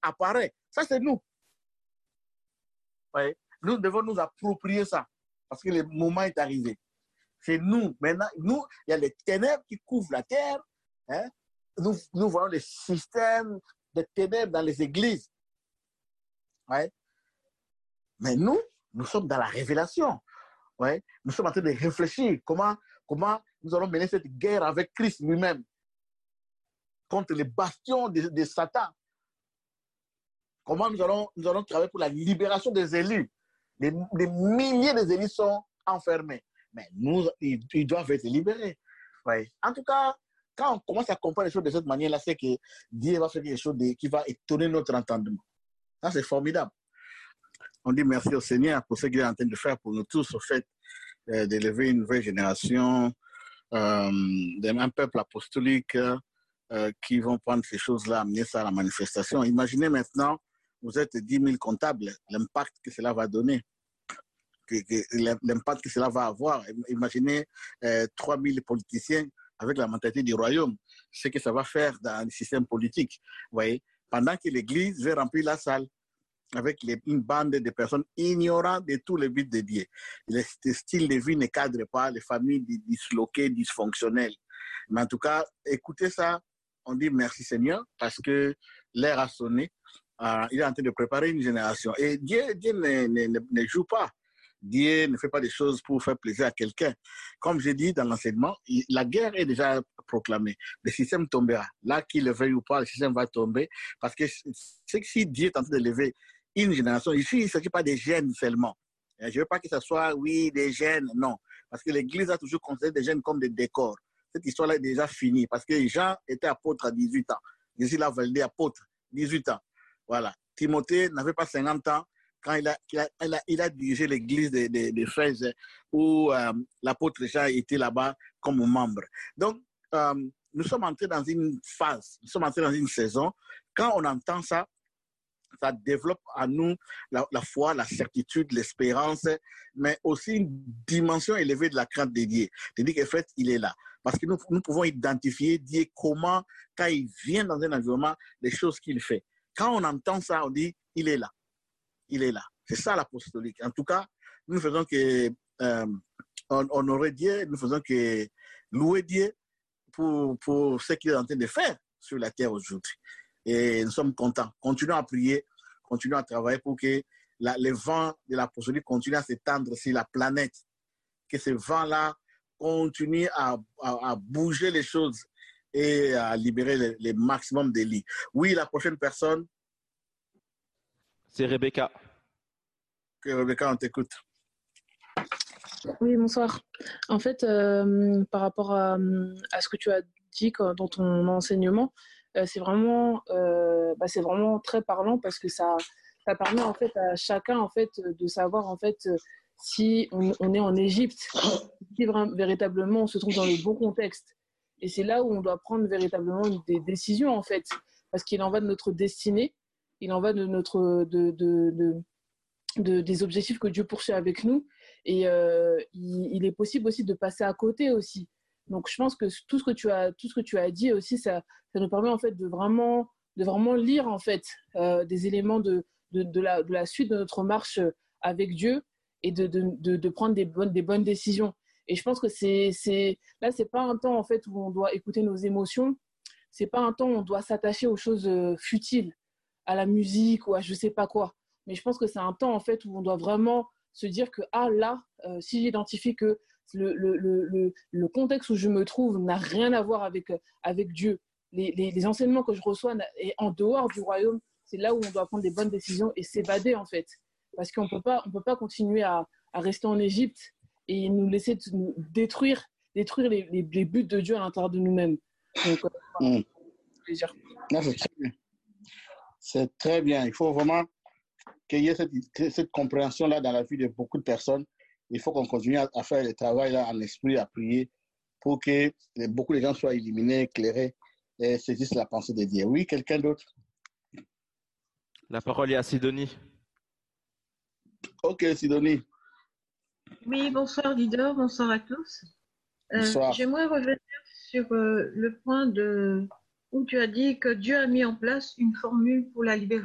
apparaît. Ça, c'est nous. Ouais. Nous devons nous approprier ça parce que le moment est arrivé. C'est nous. Maintenant, nous, il y a les ténèbres qui couvrent la terre. Hein? Nous voyons les systèmes de ténèbres dans les églises. Ouais. Mais nous sommes dans la révélation. Ouais. Nous sommes en train de réfléchir comment nous allons mener cette guerre avec Christ lui-même contre les bastions de Satan. Comment nous allons travailler pour la libération des élus. Des milliers d'élus sont enfermés. Mais ils doivent être libérés. Ouais. En tout cas, quand on commence à comprendre les choses de cette manière-là, c'est que Dieu va faire quelque chose qui va étonner notre entendement. Ça, c'est formidable. On dit merci au Seigneur pour ce qu'il est en train de faire pour nous tous, au fait d'élever une nouvelle génération, d'un peuple apostolique qui vont prendre ces choses-là, amener ça à la manifestation. Imaginez maintenant, vous êtes 10 000 comptables, l'impact que cela va donner, l'impact que cela va avoir. Imaginez 3 000 politiciens avec la mentalité du royaume, ce que ça va faire dans le système politique. Vous voyez, pendant que l'Église va remplir la salle avec une bande de personnes ignorantes de tous les buts de Dieu. Le style de vie ne cadre pas, les familles disloquées, dysfonctionnelles. Mais en tout cas, écoutez ça, on dit merci Seigneur, parce que l'heure a sonné. Il est en train de préparer une génération. Et Dieu ne joue pas. Dieu ne fait pas des choses pour faire plaisir à quelqu'un. Comme j'ai dit dans l'enseignement, la guerre est déjà proclamée. Le système tombera. Là, qu'il le veuille ou pas, le système va tomber. Parce que c'est que si Dieu est en train de lever une génération, ici, il ne s'agit pas des jeunes seulement. Je ne veux pas que ce soit, oui, des jeunes, non. Parce que l'Église a toujours considéré des jeunes comme des décors. Cette histoire-là est déjà finie. Parce que Jean était apôtre à 18 ans. Jésus l'a validé apôtre, 18 ans. Voilà. Timothée n'avait pas 50 ans quand il a dirigé l'église d'Éphèse où l'apôtre Jean était là-bas comme membre. Donc, nous sommes entrés dans une phase, nous sommes entrés dans une saison. Quand on entend ça, ça développe à nous la foi, la certitude, l'espérance, mais aussi une dimension élevée de la crainte de Dieu. C'est-à-dire qu'en fait, il est là. Parce que nous pouvons identifier Dieu comment, quand il vient dans un environnement, les choses qu'il fait. Quand on entend ça, on dit, il est là. Il est là. C'est ça l'apostolique. En tout cas, nous faisons que honorer Dieu, nous faisons que louer Dieu pour ce qu'il est en train de faire sur la terre aujourd'hui. Et nous sommes contents. Continuons à prier, continuons à travailler pour que les vents de l'apostolique continuent à s'étendre sur la planète. Que ces vents-là continuent à bouger les choses et à libérer le maximum de lits. Oui, la prochaine personne. C'est Rebecca. Ok, Rebecca, on t'écoute. Oui, bonsoir. En fait, par rapport à ce que tu as dit dans ton enseignement, c'est vraiment très parlant parce que ça permet en fait à chacun en fait de savoir en fait si on est en Égypte, si véritablement on se trouve dans le bon contexte. Et c'est là où on doit prendre véritablement des décisions en fait, parce qu'il en va de notre destinée, il en va de notre des objectifs que Dieu poursuit avec nous, et il est possible aussi de passer à côté aussi. Donc je pense que tout ce que tu as dit aussi, ça nous permet en fait de vraiment lire en fait des éléments de la suite de notre marche avec Dieu, et de prendre des bonnes décisions. Et je pense que c'est pas un temps en fait où on doit écouter nos émotions, c'est pas un temps où on doit s'attacher aux choses futiles, à la musique ou à je sais pas quoi. Mais je pense que c'est un temps en fait où on doit vraiment se dire que si j'identifie que le contexte où je me trouve n'a rien à voir avec Dieu, les enseignements que je reçois est en dehors du royaume, c'est là où on doit prendre des bonnes décisions et s'évader en fait. Parce qu'on peut pas continuer à rester en Égypte et nous laisser nous détruire les buts de Dieu à l'intérieur de nous-mêmes. Donc, voilà, plaisir. Non, c'est très bien. C'est très bien. Il faut vraiment qu'il y ait cette compréhension-là dans la vie de beaucoup de personnes. Il faut qu'on continue à faire le travail là, en esprit, à prier, pour que beaucoup de gens soient éliminés, éclairés et saisissent la pensée de Dieu. Oui, quelqu'un d'autre? La parole est à Sidonie. Ok, Sidonie. Oui, bonsoir leader, bonsoir à tous. Bonsoir. J'aimerais revenir sur le point où tu as dit que Dieu a mis en place une formule pour la libération